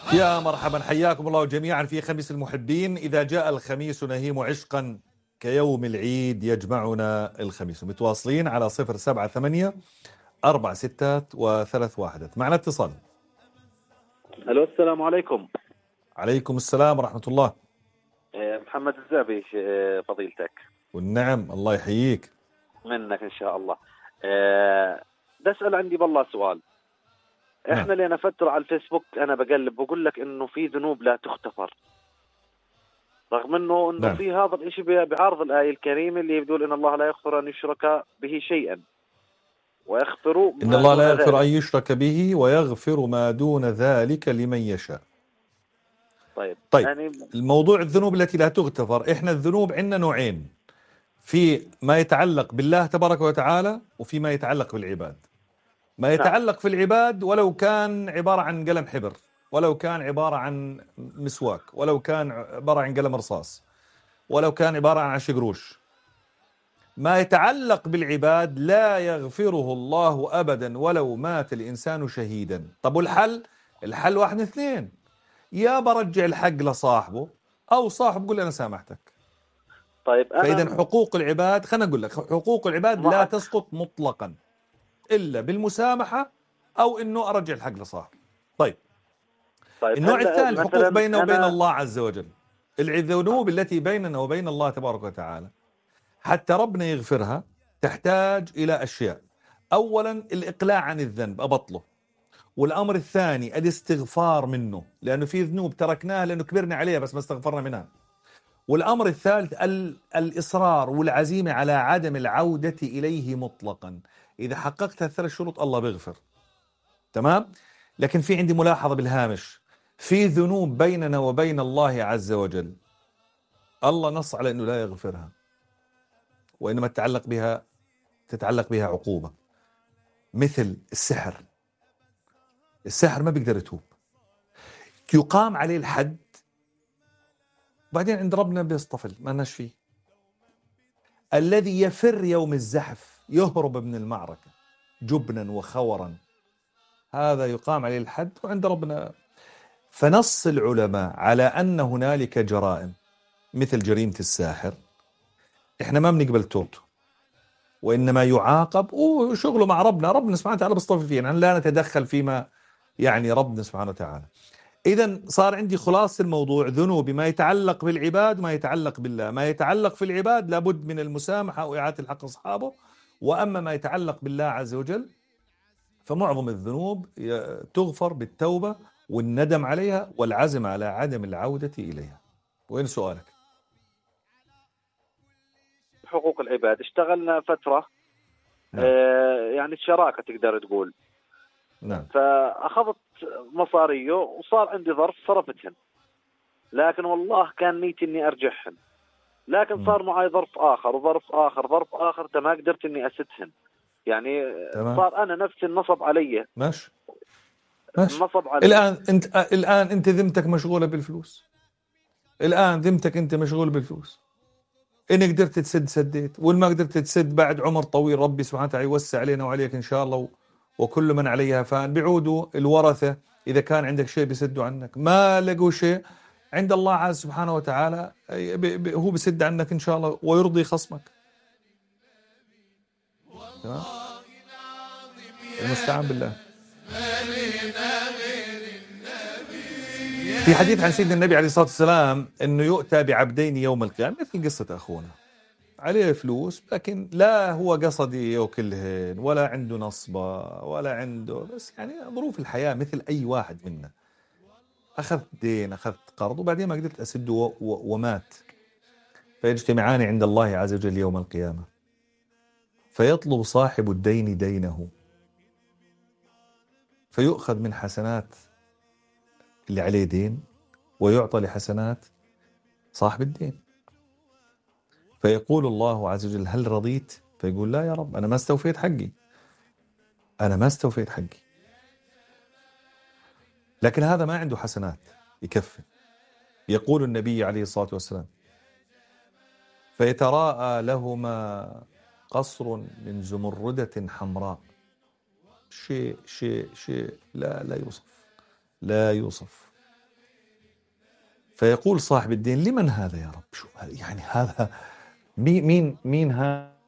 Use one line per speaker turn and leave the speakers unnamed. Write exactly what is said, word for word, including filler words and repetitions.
يا مرحبا، حياكم الله جميعا في خميس المحبين. إذا جاء الخميس نهيم عشقا كيوم العيد يجمعنا الخميس. متواصلين على صفر سبعة ثمانية أربع ستات وثلاث واحدات. معنا اتصال.
الو، السلام عليكم.
عليكم السلام ورحمة الله.
محمد الزعبي فضيلتك.
والنعم، الله يحييك.
منك ان شاء الله. أه بسأل عندي بالله سؤال. احنا
نعم.
لنا فترة على الفيسبوك انا بقلب بقول لك انه في ذنوب لا تغتفر، رغم انه انه
نعم.
في هذا الاشي بعارض الآية الكريمة اللي بيقول ان الله لا يغفر ان يشرك به شيئا ويغفر
إن
ما
الله
دون
لا يغفر
ذلك.
أن يشرك به ويغفر ما دون ذلك لمن يشاء.
طيب,
طيب،
يعني
الموضوع الذنوب التي لا تغتفر، إحنا الذنوب عندنا نوعين: في ما يتعلق بالله تبارك وتعالى وفي ما يتعلق بالعباد. ما
نعم.
يتعلق في العباد ولو كان عبارة عن قلم حبر، ولو كان عبارة عن مسواك، ولو كان عبارة عن قلم رصاص، ولو كان عبارة عن عشق قروش. ما يتعلق بالعباد لا يغفره الله أبدا ولو مات الإنسان شهيدا. طب والحل؟ الحل واحد من اثنين: يا برجع الحق لصاحبه، أو صاحب قل أنا سامحتك.
طيب انا
فإذا حقوق العباد، خلنا نقول لك، حقوق العباد لا
معك.
تسقط مطلقا إلا بالمسامحة أو إنه أرجع الحق لصاحبه. طيب،
طيب
النوع
هلا
الثاني الحقوق
مثلا
بيننا وبين
انا
الله عز وجل. الذنوب التي بيننا وبين الله تبارك وتعالى حتى ربنا يغفرها تحتاج إلى أشياء. أولا الإقلاع عن الذنب، أبطله. والأمر الثاني الاستغفار منه، لأنه في ذنوب تركناها لأنه كبرنا عليها بس ما استغفرنا منها. والأمر الثالث الإصرار والعزيمة على عدم العودة إليه مطلقا. إذا حققت الثلاث شروط الله بيغفر. تمام؟ لكن في عندي ملاحظة بالهامش: في ذنوب بيننا وبين الله عز وجل الله نص على أنه لا يغفرها، وإنما تتعلق بها تتعلق بها عقوبة، مثل السحر. السحر ما بيقدر يتوب، يقام عليه الحد، بعدين عند ربنا بيصطفل، ما لناش فيه. الذي يفر يوم الزحف، يهرب من المعركة جبنا وخورا، هذا يقام عليه الحد وعند ربنا. فنص العلماء على أن هنالك جرائم مثل جريمة الساحر إحنا ما بنقبل توبته، وإنما يعاقب وشغله مع ربنا. ربنا سبحانه وتعالى بيصطفل فيه، يعني لا نتدخل فيما يعني ربنا سبحانه وتعالى. إذن صار عندي خلاص الموضوع: ذنوبي ما يتعلق بالعباد وما يتعلق بالله. ما يتعلق في العباد لابد من المسامحة وإعادة الحق أصحابه، وأما ما يتعلق بالله عز وجل فمعظم الذنوب تغفر بالتوبة والندم عليها والعزم على عدم العودة إليها. وين سؤالك؟
حقوق العباد اشتغلنا فترة.
نعم.
آه يعني الشراكة تقدر تقول.
نعم.
فأخذت مصاريه وصار عندي ظرف صرفتهن، لكن والله كان نيتي اني ارجعهن، لكن صار معي ظرف اخر وظرف اخر ظرف اخر ما قدرت اني اسدهن. يعني
تمام.
صار انا نفسي النصب علي.
ماشي ماشي.
النصب علي.
الآن انت الآن انت ذمتك مشغولة بالفلوس. الآن ذمتك انت مشغول بالفلوس. إن قدرت تسد سديت، وإن ما قدرت تسد بعد عمر طويل ربي سبحانه وتعالى يوسع علينا وعليك إن شاء الله، وكل من عليها فان. بيعودوا الورثة إذا كان عندك شيء بيسدوا عنك، ما لقوا شيء عند الله عز سبحانه وتعالى هو بيسد عنك إن شاء الله ويرضي خصمك. تمام؟ المستعان بالله. في حديث عن سيدنا النبي عليه الصلاة والسلام أنه يؤتى بعبدين يوم القيامة، مثل قصة أخونا عليه فلوس لكن لا هو قصد يوكلهن ولا عنده نصبة ولا عنده، بس يعني ظروف الحياة مثل أي واحد منا. أخذت دين، أخذت قرض، وبعدين ما قدرت أسده ومات. فيجتمعان عند الله عز وجل يوم القيامة، فيطلب صاحب الدين دينه، فيؤخذ من حسنات اللي عليه دين ويعطى لحسنات صاحب الدين. فيقول الله عز وجل: هل رضيت؟ فيقول: لا يا رب، أنا ما استوفيت حقي، أنا ما استوفيت حقي. لكن هذا ما عنده حسنات يكفي. يقول النبي عليه الصلاة والسلام: فيتراءى لهما قصر من زمردة حمراء. شيء شيء شيء لا لا يوصف، لا يوصف. فيقول صاحب الدين: لمن هذا يا رب؟ شو يعني هذا؟ مين مين مين هذا